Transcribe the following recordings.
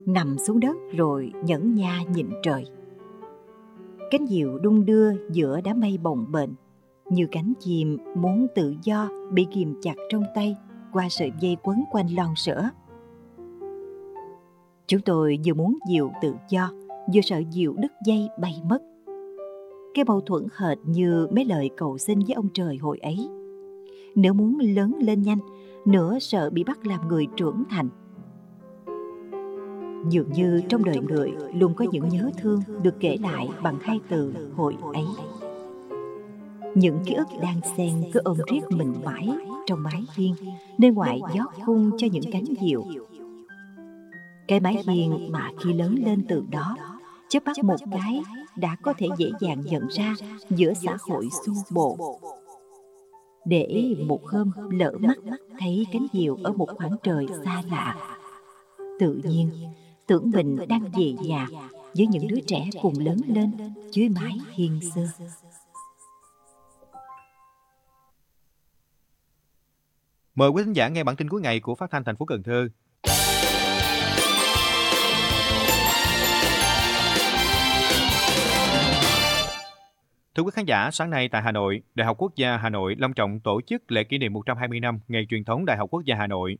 nằm xuống đất rồi nhẫn nha nhìn trời. Cánh diều đung đưa giữa đám mây bồng bềnh, như cánh chim muốn tự do bị kìm chặt trong tay qua sợi dây quấn quanh lon sữa. Chúng tôi vừa muốn diều tự do, vừa sợ diều đứt dây bay mất. Cái mâu thuẫn hệt như mấy lời cầu xin với ông trời hồi ấy. Nửa muốn lớn lên nhanh, nửa sợ bị bắt làm người trưởng thành. Dường như trong đời người luôn có những nhớ thương được kể lại bằng hai từ hồi ấy. Những ký ức đang xen cứ ôm riết mình mãi trong mái hiên, nơi ngoại gió khung cho những cánh diều. Cái mái hiên mà khi lớn lên từ đó, chớp mắt một cái đã có thể dễ dàng nhận ra giữa xã hội xô bồ. Để một hôm lỡ mắt thấy cánh diều ở một khoảng trời xa lạ, tự nhiên tưởng mình đang về nhà với những đứa trẻ cùng lớn lên dưới mái hiên xưa. Mời quý khán giả nghe bản tin cuối ngày của Phát thanh thành phố Cần Thơ. Thưa quý khán giả, sáng nay tại Hà Nội, Đại học Quốc gia Hà Nội long trọng tổ chức lễ kỷ niệm 120 năm ngày truyền thống Đại học Quốc gia Hà Nội,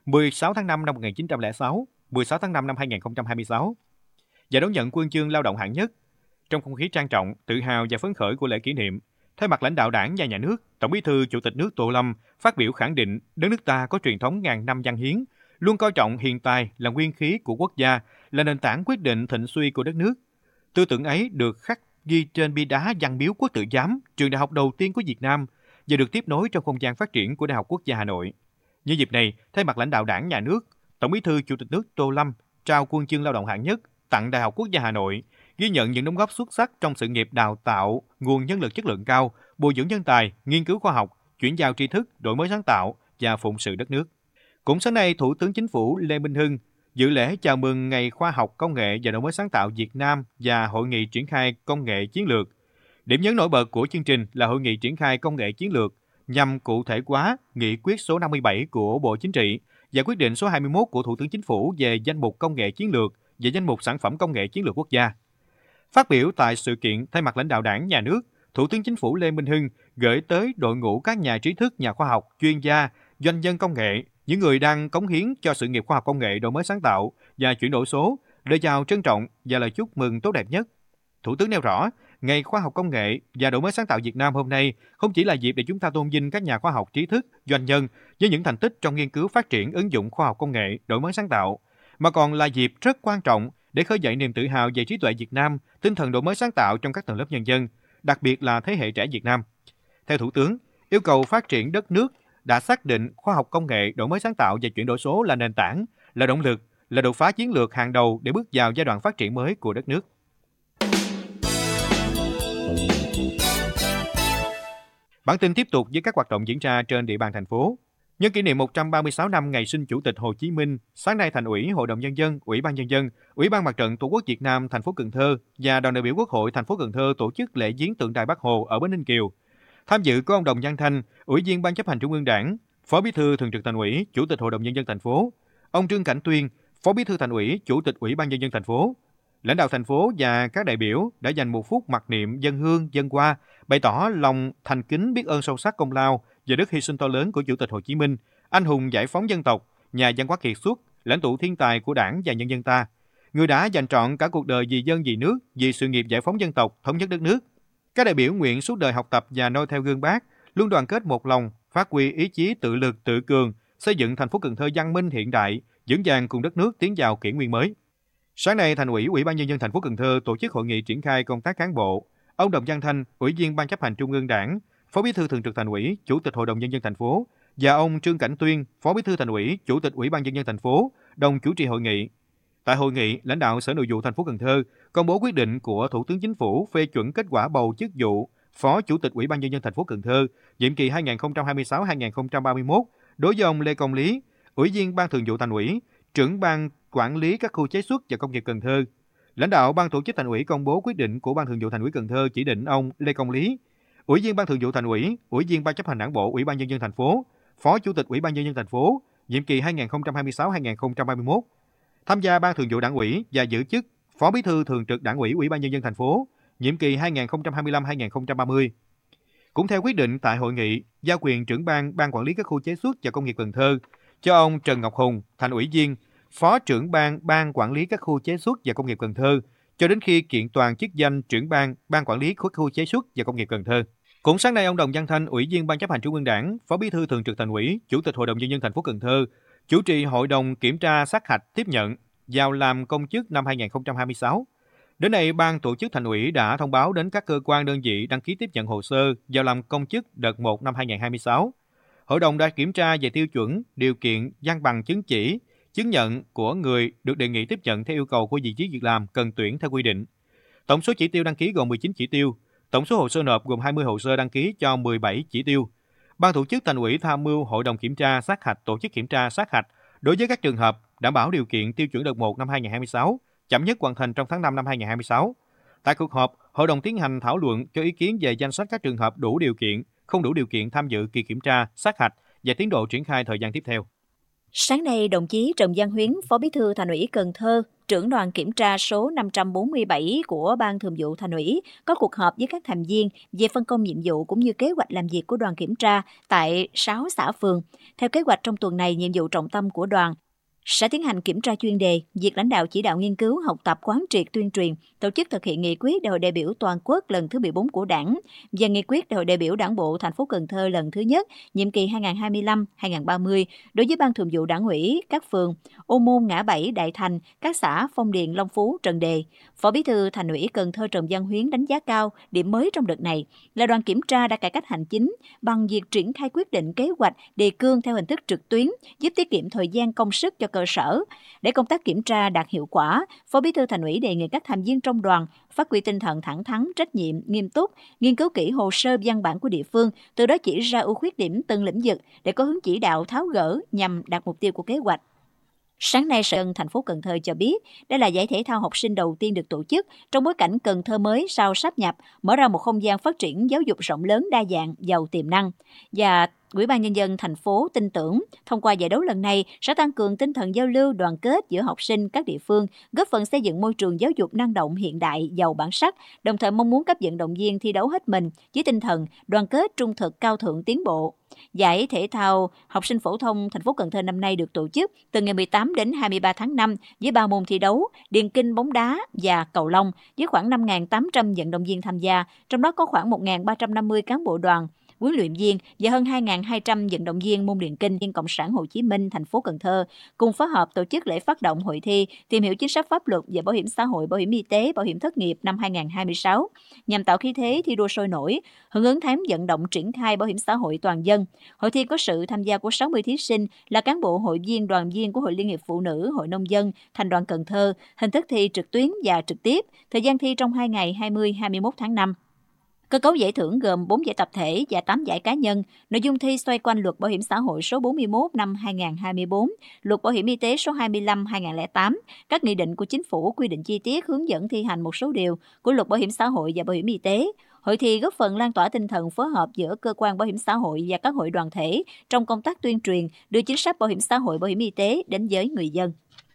16 tháng 5 năm 1906, 16 tháng 5 năm 2026, và đón nhận huân chương lao động hạng nhất. Trong không khí trang trọng, tự hào và phấn khởi của lễ kỷ niệm, thay mặt lãnh đạo Đảng và Nhà nước, Tổng Bí thư Chủ tịch nước Tô Lâm phát biểu khẳng định đất nước ta có truyền thống ngàn năm văn hiến, luôn coi trọng hiền tài là nguyên khí của quốc gia, là nền tảng quyết định thịnh suy của đất nước. Tư tưởng ấy được khắc ghi trên bia đá Văn Miếu Quốc Tử Giám, trường đại học đầu tiên của Việt Nam, và được tiếp nối trong không gian phát triển của Đại học Quốc gia Hà Nội. Nhân dịp này, thay mặt lãnh đạo Đảng, Nhà nước, Tổng Bí thư Chủ tịch nước Tô Lâm trao huân chương lao động hạng nhất tặng Đại học Quốc gia Hà Nội, ghi nhận những đóng góp xuất sắc trong sự nghiệp đào tạo nguồn nhân lực chất lượng cao, bồi dưỡng nhân tài, nghiên cứu khoa học, chuyển giao tri thức, đổi mới sáng tạo và phụng sự đất nước. Cũng sáng nay, Thủ tướng Chính phủ Lê Minh Hưng dự lễ chào mừng Ngày Khoa học Công nghệ và Đổi mới sáng tạo Việt Nam và Hội nghị triển khai công nghệ chiến lược. Điểm nhấn nổi bật của chương trình là Hội nghị triển khai công nghệ chiến lược nhằm cụ thể hóa nghị quyết số 57 của Bộ Chính trị và quyết định số 21 của Thủ tướng Chính phủ về danh mục công nghệ chiến lược và danh mục sản phẩm công nghệ chiến lược quốc gia. Phát biểu tại sự kiện, thay mặt lãnh đạo Đảng, Nhà nước, Thủ tướng Chính phủ Lê Minh Hưng gửi tới đội ngũ các nhà trí thức, nhà khoa học, chuyên gia, doanh nhân công nghệ, những người đang cống hiến cho sự nghiệp khoa học công nghệ, đổi mới sáng tạo và chuyển đổi số, lời chào trân trọng và lời chúc mừng tốt đẹp nhất. Thủ tướng nêu rõ, Ngày Khoa học Công nghệ và Đổi mới sáng tạo Việt Nam hôm nay không chỉ là dịp để chúng ta tôn vinh các nhà khoa học trí thức, doanh nhân với những thành tích trong nghiên cứu phát triển ứng dụng khoa học công nghệ, đổi mới sáng tạo, mà còn là dịp rất quan trọng để khơi dậy niềm tự hào về trí tuệ Việt Nam, tinh thần đổi mới sáng tạo trong các tầng lớp nhân dân, đặc biệt là thế hệ trẻ Việt Nam. Theo Thủ tướng, yêu cầu phát triển đất nước đã xác định khoa học công nghệ, đổi mới sáng tạo và chuyển đổi số là nền tảng, là động lực, là đột phá chiến lược hàng đầu để bước vào giai đoạn phát triển mới của đất nước. Bản tin tiếp tục với các hoạt động diễn ra trên địa bàn thành phố. Nhân kỷ niệm 136 năm ngày sinh Chủ tịch Hồ Chí Minh, sáng nay Thành ủy, Hội đồng Nhân dân, Ủy ban Nhân dân, Ủy ban Mặt trận Tổ quốc Việt Nam thành phố Cần Thơ và đoàn đại biểu Quốc hội thành phố Cần Thơ tổ chức lễ viếng tượng đài Bác Hồ ở bến Ninh Kiều. Tham dự có ông Đồng Văn Thanh, Ủy viên Ban chấp hành Trung ương Đảng, Phó Bí thư Thường trực Thành ủy, Chủ tịch Hội đồng Nhân dân thành phố, ông Trương Cảnh Tuyên, Phó Bí thư Thành ủy, Chủ tịch Ủy ban Nhân dân thành phố. Lãnh đạo thành phố và các đại biểu đã dành một phút mặc niệm dâng hương, dâng hoa, bày tỏ lòng thành kính biết ơn sâu sắc công lao và đức hy sinh to lớn của Chủ tịch Hồ Chí Minh, anh hùng giải phóng dân tộc, nhà văn hóa kiệt xuất, lãnh tụ thiên tài của Đảng và nhân dân ta, người đã dành trọn cả cuộc đời vì dân vì nước, vì sự nghiệp giải phóng dân tộc, thống nhất đất nước. Các đại biểu nguyện suốt đời học tập và noi theo gương Bác, luôn đoàn kết một lòng, phát huy ý chí tự lực tự cường, xây dựng thành phố Cần Thơ văn minh hiện đại, vững vàng cùng đất nước tiến vào kỷ nguyên mới. Sáng nay, Thành ủy, Ủy ban Nhân dân thành phố Cần Thơ tổ chức hội nghị triển khai công tác cán bộ. Ông Đồng Văn Thanh, Ủy viên Ban chấp hành Trung ương Đảng, Phó Bí thư Thường trực Thành ủy, Chủ tịch Hội đồng Nhân dân thành phố và ông Trương Cảnh Tuyên, Phó Bí thư Thành ủy, Chủ tịch Ủy ban Nhân dân thành phố đồng chủ trì hội nghị. Tại hội nghị, lãnh đạo Sở Nội vụ thành phố Cần Thơ công bố quyết định của Thủ tướng Chính phủ phê chuẩn kết quả bầu chức vụ Phó Chủ tịch Ủy ban Nhân dân thành phố Cần Thơ nhiệm kỳ 2026-2031 đối với ông Lê Công Lý, Ủy viên Ban Thường vụ Thành ủy, Trưởng ban Quản lý các khu chế xuất và công nghiệp Cần Thơ. Lãnh đạo Ban tổ chức Thành ủy công bố quyết định của Ban Thường vụ Thành ủy Cần Thơ chỉ định ông Lê Công Lý, Ủy viên Ban Thường vụ Thành ủy, Ủy viên Ban chấp hành Đảng bộ Ủy ban Nhân dân thành phố, Phó Chủ tịch Ủy ban Nhân dân thành phố nhiệm kỳ 2026-2031. Tham gia Ban Thường vụ Đảng ủy và giữ chức Phó Bí thư Thường trực Đảng ủy Ủy ban Nhân dân thành phố, nhiệm kỳ 2025-2030. Cũng theo quyết định tại hội nghị, giao quyền trưởng Ban Quản lý các khu chế xuất và công nghiệp Cần Thơ cho ông Trần Ngọc Hùng, Thành ủy viên, Phó trưởng Ban Quản lý các khu chế xuất và công nghiệp Cần Thơ, cho đến khi kiện toàn chức danh trưởng Ban Quản lý các khu chế xuất và công nghiệp Cần Thơ. Cũng sáng nay, ông Đồng Văn Thanh, Ủy viên Ban Chấp hành Trung ương Đảng, Phó Bí thư Thường trực Thành ủy, Chủ tịch Hội đồng Nhân dân thành phố Cần Thơ, chủ trì Hội đồng Kiểm tra sát hạch tiếp nhận vào làm công chức năm 2026. Đến nay, Ban tổ chức Thành ủy đã thông báo đến các cơ quan đơn vị đăng ký tiếp nhận hồ sơ vào làm công chức đợt 1 năm 2026. Hội đồng đã kiểm tra về tiêu chuẩn, điều kiện, văn bằng chứng chỉ, chứng nhận của người được đề nghị tiếp nhận theo yêu cầu của vị trí việc làm cần tuyển theo quy định. Tổng số chỉ tiêu đăng ký gồm 19 chỉ tiêu, tổng số hồ sơ nộp gồm 20 hồ sơ đăng ký cho 17 chỉ tiêu. Ban tổ chức Thành ủy tham mưu Hội đồng kiểm tra sát hạch tổ chức kiểm tra sát hạch đối với các trường hợp đảm bảo điều kiện tiêu chuẩn đợt 1 năm 2026, chậm nhất hoàn thành trong tháng 5 năm 2026. Tại cuộc họp, Hội đồng tiến hành thảo luận cho ý kiến về danh sách các trường hợp đủ điều kiện, không đủ điều kiện tham dự kỳ kiểm tra, sát hạch và tiến độ triển khai thời gian tiếp theo. Sáng nay, đồng chí Trần Văn Huyến, Phó Bí thư Thành ủy Cần Thơ, trưởng đoàn kiểm tra số 547 của Ban Thường vụ Thành ủy, có cuộc họp với các thành viên về phân công nhiệm vụ cũng như kế hoạch làm việc của đoàn kiểm tra tại 6 xã phường. Theo kế hoạch trong tuần này, nhiệm vụ trọng tâm của đoàn sẽ tiến hành kiểm tra chuyên đề, việc lãnh đạo chỉ đạo nghiên cứu, học tập, quán triệt, tuyên truyền, tổ chức thực hiện nghị quyết Đại hội đại biểu toàn quốc lần thứ 14 của Đảng và nghị quyết Đại hội đại biểu Đảng bộ thành phố Cần Thơ lần thứ nhất, nhiệm kỳ 2025-2030 đối với Ban Thường vụ Đảng ủy các phường Ô Môn, Ngã Bảy, Đại Thành, các xã Phong Điền, Long Phú, Trần Đề. Phó Bí thư Thành ủy Cần Thơ Trần Văn Huyến đánh giá cao điểm mới trong đợt này là đoàn kiểm tra đã cải cách hành chính bằng việc triển khai quyết định kế hoạch đề cương theo hình thức trực tuyến, giúp tiết kiệm thời gian công sức cho cơ sở. Để công tác kiểm tra đạt hiệu quả, Phó Bí thư Thành ủy đề nghị các thành viên trong đoàn phát huy tinh thần thẳng thắn, trách nhiệm, nghiêm túc, nghiên cứu kỹ hồ sơ văn bản của địa phương, từ đó chỉ ra ưu khuyết điểm từng lĩnh vực để có hướng chỉ đạo tháo gỡ nhằm đạt mục tiêu của kế hoạch. Sáng nay, Sở Dân thành phố Cần Thơ cho biết, đây là giải thể thao học sinh đầu tiên được tổ chức trong bối cảnh Cần Thơ mới sau sáp nhập, mở ra một không gian phát triển giáo dục rộng lớn, đa dạng, giàu tiềm năng. Và Ủy ban Nhân dân thành phố tin tưởng, thông qua giải đấu lần này sẽ tăng cường tinh thần giao lưu, đoàn kết giữa học sinh các địa phương, góp phần xây dựng môi trường giáo dục năng động, hiện đại, giàu bản sắc, đồng thời mong muốn các vận động viên thi đấu hết mình với tinh thần đoàn kết, trung thực, cao thượng, tiến bộ. Giải thể thao học sinh phổ thông thành phố Cần Thơ năm nay được tổ chức từ ngày 18 đến 23 tháng 5 với 3 môn thi đấu: điền kinh, bóng đá và cầu lông, với khoảng 5.800 vận động viên tham gia, trong đó có khoảng 1.350 cán bộ đoàn, huấn luyện viên và hơn 2.200 vận động viên môn điền kinh. Cộng sản Hồ Chí Minh thành phố Cần Thơ cùng phối hợp tổ chức lễ phát động hội thi tìm hiểu chính sách pháp luật về bảo hiểm xã hội, bảo hiểm y tế, bảo hiểm thất nghiệp năm 2026 nhằm tạo khí thế thi đua sôi nổi, hưởng ứng tháng vận động triển khai bảo hiểm xã hội toàn dân. Hội thi có sự tham gia của 60 thí sinh là cán bộ, hội viên, đoàn viên của Hội Liên hiệp Phụ nữ, Hội nông dân, Thành đoàn Cần Thơ. Hình thức thi trực tuyến và trực tiếp. Thời gian thi trong 2 ngày 20-21 tháng 5. Cơ cấu giải thưởng gồm 4 giải tập thể và 8 giải cá nhân. Nội dung thi xoay quanh Luật Bảo hiểm xã hội số 41 năm 2024, Luật Bảo hiểm y tế số 25/2008, các nghị định của Chính phủ quy định chi tiết hướng dẫn thi hành một số điều của Luật Bảo hiểm xã hội và Bảo hiểm y tế. Hội thi góp phần lan tỏa tinh thần phối hợp giữa cơ quan bảo hiểm xã hội và các hội đoàn thể trong công tác tuyên truyền, đưa chính sách bảo hiểm xã hội, bảo hiểm y tế đến với người dân.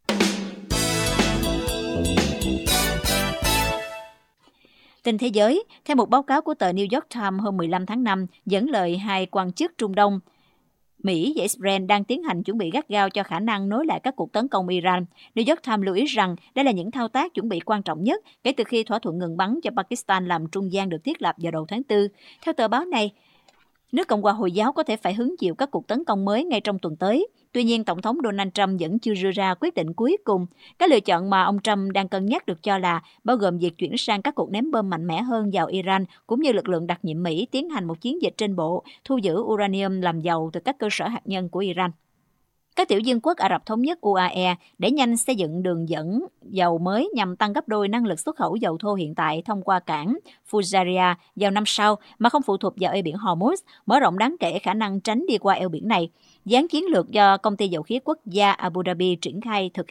Tin thế giới, theo một báo cáo của tờ New York Times hôm 15 tháng 5, dẫn lời hai quan chức Trung Đông, Mỹ và Israel đang tiến hành chuẩn bị gắt gao cho khả năng nối lại các cuộc tấn công Iran. New York Times lưu ý rằng đây là những thao tác chuẩn bị quan trọng nhất kể từ khi thỏa thuận ngừng bắn cho Pakistan làm trung gian được thiết lập vào đầu tháng 4. Theo tờ báo này, nước Cộng hòa Hồi giáo có thể phải hứng chịu các cuộc tấn công mới ngay trong tuần tới. Tuy nhiên, Tổng thống Donald Trump vẫn chưa đưa ra quyết định cuối cùng. Các lựa chọn mà ông Trump đang cân nhắc được cho là bao gồm việc chuyển sang các cuộc ném bom mạnh mẽ hơn vào Iran, cũng như lực lượng đặc nhiệm Mỹ tiến hành một chiến dịch trên bộ, thu giữ uranium làm giàu từ các cơ sở hạt nhân của Iran. Các tiểu vương quốc Ả Rập Thống Nhất UAE đẩy nhanh xây dựng đường dẫn dầu mới nhằm tăng gấp đôi năng lực xuất khẩu dầu thô hiện tại thông qua cảng Fujairah vào năm sau mà không phụ thuộc vào eo biển Hormuz, mở rộng đáng kể khả năng tránh đi qua eo biển này. Dự án chiến lược do công ty dầu khí quốc gia Abu Dhabi triển khai thực hiện